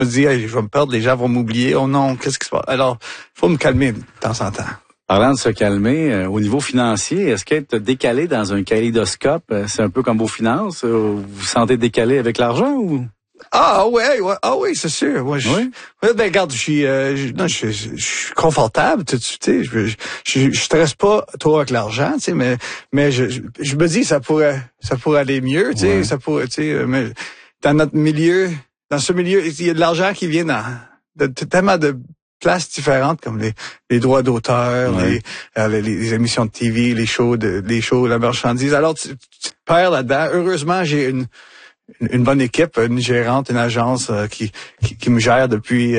me dis, hey, je vais me perdre, les gens vont m'oublier. Oh non, qu'est-ce qui se passe? Alors, faut me calmer de temps en temps. Parlant de se calmer, au niveau financier, est-ce qu'être décalé dans un kaléidoscope, c'est un peu comme vos finances? Vous vous sentez décalé avec l'argent ou? Ah oui, c'est sûr. Moi, oui? Ben regarde, je suis confortable, tu sais, je stresse pas trop avec l'argent, tu sais, mais je me dis ça pourrait aller mieux, tu sais, ouais. ça pourrait, tu sais, mais dans notre milieu, dans ce milieu, il y a de l'argent qui vient de tellement de places différentes comme les droits d'auteur, ouais. les émissions de TV, les shows, la marchandise. Alors tu te perds là-dedans. Heureusement, j'ai une bonne équipe, une gérante, une agence qui me gère depuis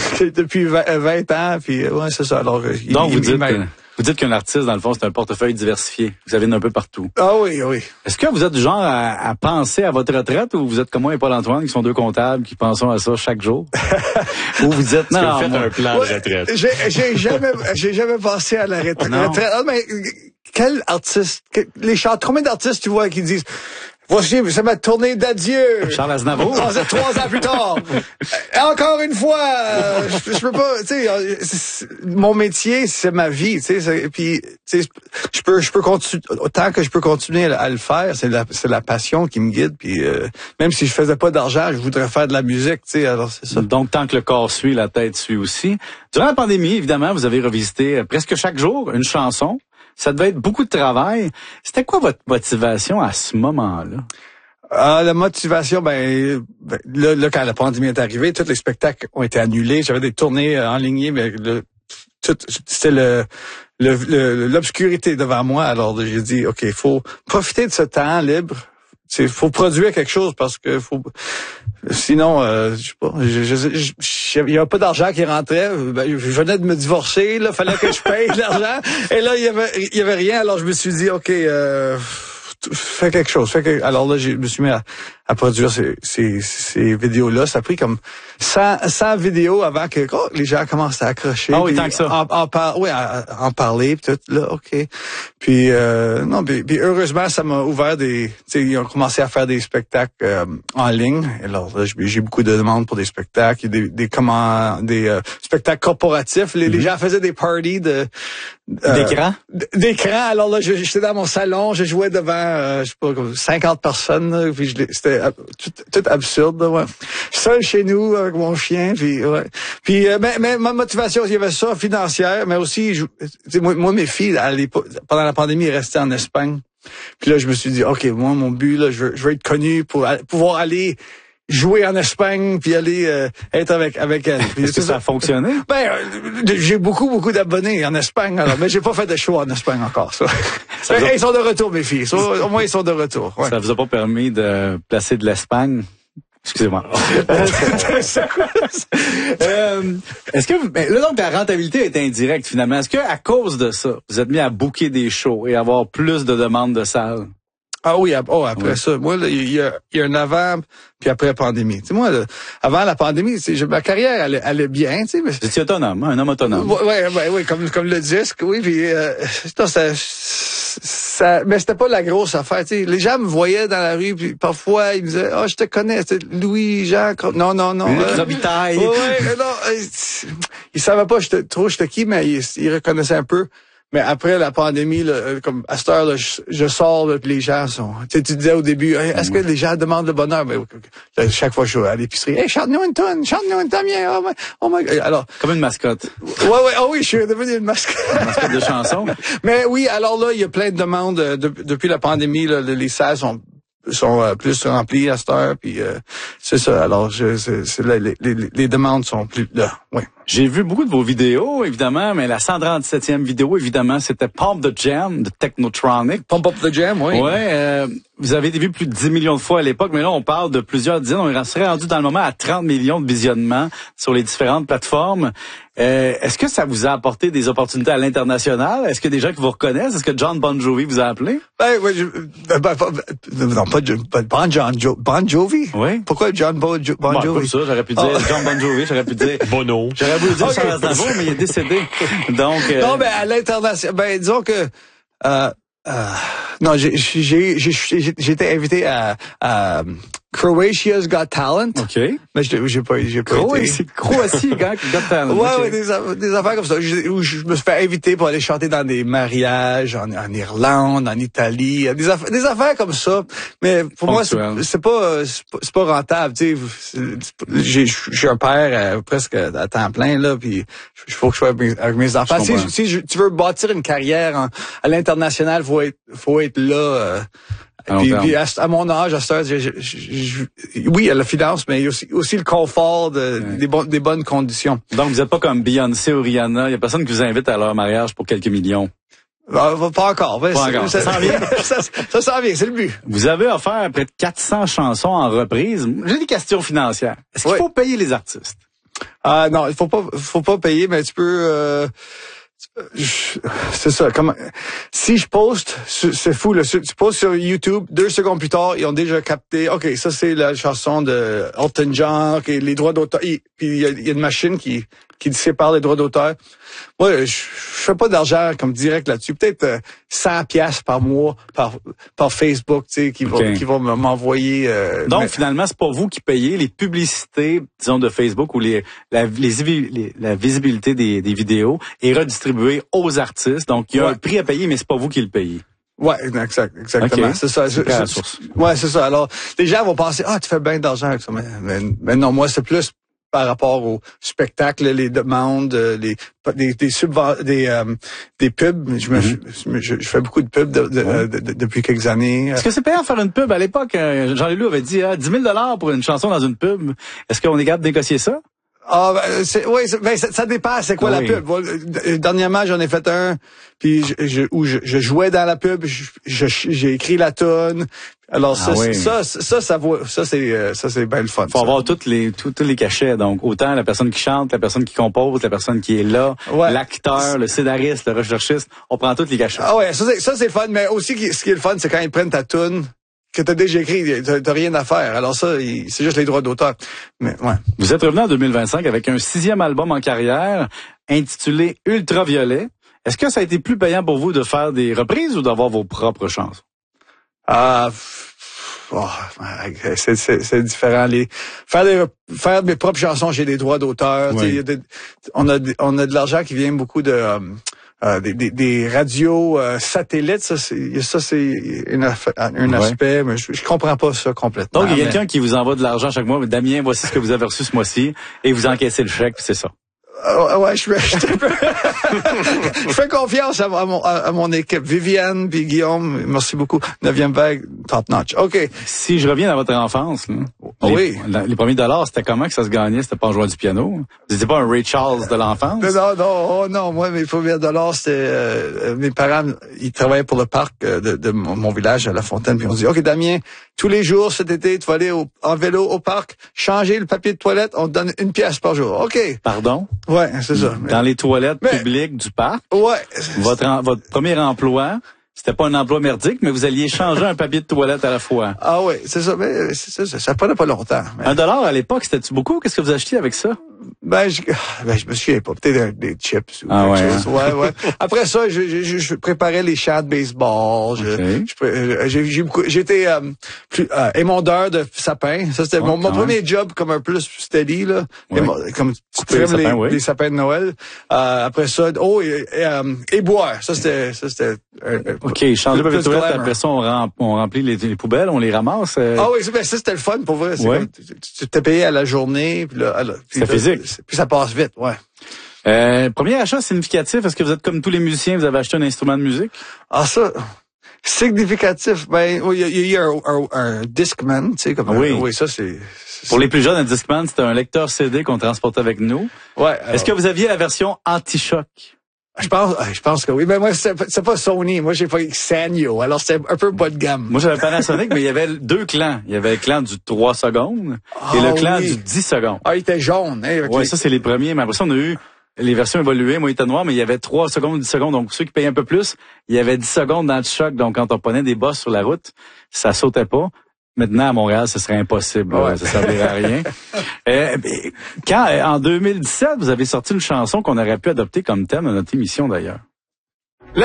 20 ans, puis ouais, c'est ça. Alors donc vous dites qu'un artiste dans le fond c'est un portefeuille diversifié. Vous avez un peu partout. Ah oui. Est-ce que vous êtes du genre à penser à votre retraite ou vous êtes comme moi et Paul-Antoine qui sont deux comptables qui pensons à ça chaque jour? Ou vous êtes non, faites un plan de retraite. J'ai jamais pensé à la retraite. Ah, mais quel artiste combien d'artistes tu vois qui disent voici, c'est ma tournée d'adieu. Charles Aznavour. 3 ans plus tard. Encore une fois, je peux pas, tu sais, mon métier, c'est ma vie, tu sais, puis tu sais, je peux continuer autant que je peux continuer à le faire, c'est la passion qui me guide, puis même si je faisais pas d'argent, je voudrais faire de la musique, tu sais, alors c'est ça. Donc tant que le corps suit, la tête suit aussi. Durant la pandémie, évidemment, vous avez revisité presque chaque jour une chanson. Ça devait être beaucoup de travail. C'était quoi votre motivation à ce moment-là? La motivation, là, quand la pandémie est arrivée, tous les spectacles ont été annulés. J'avais des tournées enlignées, mais c'était l'obscurité devant moi. Alors, j'ai dit, OK, il faut profiter de ce temps libre. Il faut produire quelque chose parce que sinon, je sais pas, il y avait pas d'argent qui rentrait. Je venais de me divorcer, là, fallait que je paye de l'argent. Et là, il y avait rien. Alors, je me suis dit, OK, fais quelque chose. Alors là, je me suis mis à produire ces vidéos-là. Ça a pris comme 100 vidéos avant que les gens commencent à accrocher. Ah oui, tant que ça. En parler, puis tout, là, OK. Puis, puis heureusement, ça m'a ouvert ils ont commencé à faire des spectacles en ligne. Alors là, j'ai beaucoup de demandes pour des spectacles, des spectacles corporatifs. Les gens faisaient des parties d'écran? D'écran. Alors là, j'étais dans mon salon, je jouais devant, je sais pas, comme 50 personnes, là, puis c'était tout absurde, là, ouais. Seul chez nous, avec mon chien, puis ouais. Puis, mais ma motivation, il y avait ça, financière, mais aussi, moi, mes filles, pendant la pandémie, elles restaient en Espagne. Puis là, je me suis dit, OK, moi, mon but, là, je veux être connu pour pouvoir aller jouer en Espagne puis aller être avec elle. Est-ce que ça a fonctionné? J'ai beaucoup d'abonnés en Espagne, alors, mais j'ai pas fait de show en Espagne encore, ça. Ils sont de retour, mes filles. Au moins, ils sont de retour. Ouais. Ça vous a pas permis de placer de l'Espagne? Excusez-moi. Est-ce que là donc la rentabilité est indirecte finalement? Est-ce que à cause de ça, vous êtes mis à booker des shows et avoir plus de demandes de salles? Ah oui, après ça. Moi, il y a un avant puis après la pandémie. Tu sais, moi, avant la pandémie, ma carrière allait bien, tu sais. Mais c'est autonome, un homme autonome. Oui, comme le disque, oui. Puis mais c'était pas la grosse affaire. Tu sais, les gens me voyaient dans la rue, puis parfois ils me disaient, je te connais, Louis, Jean. Non. Robitaille. Ils savaient pas j'étais qui, mais ils reconnaissaient un peu. Mais après la pandémie, là, comme à cette heure, là, je sors, là, les gens sont. Tu disais au début, est-ce que les gens demandent le bonheur? Mais là, chaque fois que je suis à l'épicerie, chante-nous une tonne, bien. Oh my God. Alors. Comme une mascotte. Oui, je suis devenu une mascotte. Une mascotte de chanson. Mais oui, alors là, il y a plein de demandes depuis la pandémie. Là, les salles sont plus remplies à cette heure, puis c'est ça. Alors, les demandes sont plus là. Oui. J'ai vu beaucoup de vos vidéos, évidemment, mais la 137e vidéo, évidemment, c'était Pump the Jam de Technotronic. Pump Up the Jam, oui. Ouais, vous avez été vu plus de 10 millions de fois à l'époque, mais là, on parle de plusieurs dizaines. On serait rendu dans le moment à 30 millions de visionnements sur les différentes plateformes. Est-ce que ça vous a apporté des opportunités à l'international? Est-ce qu'il y a des gens qui vous reconnaissent? Est-ce que John Bon Jovi vous a appelé? Non, pas Bon Jovi. Oui. Pourquoi John Bon Jovi? Comme ça, j'aurais pu dire John Bon Jovi, j'aurais pu dire Bono. J'aurais voulu dire Charles Aznavour, mais il est décédé. Donc. Non, mais à l'international, disons que. Non, j'ai été invité à Croatia's Got Talent. OK. Mais j'ai pas été. Croatie, Got Talent. Ouais, okay. ouais, des affaires comme ça. Où je me suis fait inviter pour aller chanter dans des mariages en Irlande, en Italie. Des affaires comme ça. Mais pour moi, c'est pas rentable, tu sais. J'ai un père presque à temps plein, là, puis il faut que je sois avec mes enfants. Si tu veux bâtir une carrière à l'international, faut être là, puis à mon âge, à cette heure, oui, il y a la finance, mais il y a aussi le confort des bonnes conditions. Donc, vous n'êtes pas comme Beyoncé ou Rihanna. Il y a personne qui vous invite à leur mariage pour quelques millions. Pas encore. Ça s'en vient. Ça s'en vient, c'est le but. Vous avez offert près de 400 chansons en reprise. J'ai des questions financières. Est-ce qu'il faut payer les artistes? Non, il faut pas payer, mais tu peux... c'est ça. Si je poste, c'est fou. Là, tu postes sur YouTube, 2 secondes plus tard, ils ont déjà capté. Ok, ça c'est la chanson de Elton John. Ok, les droits d'auteur. Puis il y a une machine qui sépare les droits d'auteur. Moi, je fais pas d'argent comme direct là-dessus. Peut-être 100$ par mois par Facebook, tu sais, qui vont m'envoyer. Donc finalement, c'est pas vous qui payez les publicités, disons de Facebook ou la visibilité des vidéos est redistribuée aux artistes. Donc il y a un prix à payer, mais c'est pas vous qui le payez. Ouais, exactement. Okay. C'est ça. Ouais, c'est ça. Alors, les gens vont penser, tu fais bien d'argent avec ça. Mais non, moi, c'est plus par rapport au spectacle, les demandes, des pubs. Je fais beaucoup de pubs depuis quelques années. Est-ce que c'est payant de faire une pub? À l'époque, Jean-Leloup avait dit 10 000 pour une chanson dans une pub. Est-ce qu'on est capable de négocier ça? Ça dépend, c'est quoi la pub. Dernièrement, j'en ai fait un, puis je jouais dans la pub, j'ai écrit la tonne. Alors ça c'est bien le fun. Faut avoir tous les cachets, donc autant la personne qui chante, la personne qui compose, la personne qui est là, l'acteur, le scénariste, le recherchiste, on prend tous les cachets. Ah ouais, ça c'est le fun, mais aussi ce qui est le fun, c'est quand ils prennent ta tonne que t'as déjà écrit, t'as rien à faire. Alors ça, c'est juste les droits d'auteur. Mais ouais. Vous êtes revenu en 2025 avec un 6e album en carrière intitulé Ultraviolet. Est-ce que ça a été plus payant pour vous de faire des reprises ou d'avoir vos propres chansons? C'est différent. Faire mes propres chansons, j'ai des droits d'auteur. Oui. On a de l'argent qui vient beaucoup de des radios satellites. Ça c'est un aspect, mais je comprends pas ça complètement. Donc il y a quelqu'un qui vous envoie de l'argent chaque mois. Damien, voici ce que vous avez reçu ce mois-ci, et vous encaissez le chèque, puis c'est ça. Ouais, je fais confiance à mon équipe. Viviane puis Guillaume, merci beaucoup. 9e vague, top notch. OK. Si je reviens dans votre enfance, les premiers dollars, c'était comment que ça se gagnait? C'était pas en jouant du piano? Vous n'étiez pas un Ray Charles de l'enfance? Non, moi, mes premiers dollars, c'était, mes parents, ils travaillaient pour le parc de mon village à La Fontaine, puis on dit, OK, Damien, tous les jours cet été, tu vas aller en vélo au parc, changer le papier de toilette, on te donne 1 pièce par jour. OK. Pardon? Ouais, c'est ça. Dans les toilettes publiques du parc? Ouais. Votre premier emploi, c'était pas un emploi merdique, mais vous alliez changer un papier de toilette à la fois. Ah oui, c'est ça. Mais ça prenait pas longtemps. Mais... $1 à l'époque, c'était-tu beaucoup? Qu'est-ce que vous achetiez avec ça? Je me souviens pas. Peut-être des chips ou quelque chose. Ouais. Après ça, je préparais les champs de baseball. J'étais émondeur de sapins. Ça, c'était mon premier job comme un peu plus steady, là. Comme tu trimes les sapins de Noël. Après ça, éboire. Ça, c'était OK, changer le papier de toilette, après ça, on remplit les poubelles, on les ramasse. Ah oui, ça, c'était le fun, pour vrai. Tu t'es payé à la journée, puis là, c'est physique. Puis ça passe vite, ouais. Premier achat significatif, est-ce que vous êtes comme tous les musiciens, vous avez acheté un instrument de musique? Ah, ça, significatif, il y a un Discman, tu sais, comme oui, ça c'est... Pour les plus jeunes, un Discman, c'était un lecteur CD qu'on transportait avec nous. Ouais. Est-ce que vous aviez la version anti-choc? Je pense que oui. Mais moi, c'est pas Sony. Moi, j'ai pas Sanyo. Alors, c'était un peu bas de gamme. Moi, j'avais Panasonic, mais il y avait 2 clans. Il y avait le clan du 3 secondes et le clan du 10 secondes. Ah, il était jaune, hein? Ouais, ça, c'est les premiers. Mais après ça, on a eu les versions évoluées. Moi, il était noir, mais il y avait 3 secondes, 10 secondes. Donc, ceux qui payaient un peu plus, il y avait 10 secondes d'anti-choc. Donc, quand on prenait des bosses sur la route, ça sautait pas. Maintenant, à Montréal, ce serait impossible. Ouais. Ça servirait à rien. En 2017, vous avez sorti une chanson qu'on aurait pu adopter comme thème de notre émission, d'ailleurs.